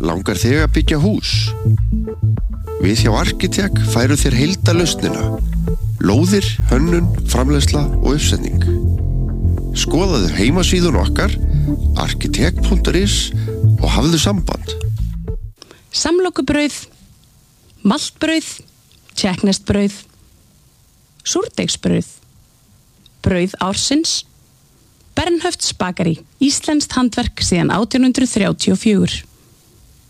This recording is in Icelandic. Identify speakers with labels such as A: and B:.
A: Langar þig að byggja hús? Við hjá Arkitek færum þér heildarlausnina. Lóðir, hönnun, framleiðsla og uppsetning. Skoðaðu heimasíðun okkar, arkitek.is og hafðu samband.
B: Samlokubrauð, maltbrauð, tékkneskt-brauð, súrdeigsbrauð, brauð ársins, Bernhöfts bakari, íslenskt handverk síðan 1834.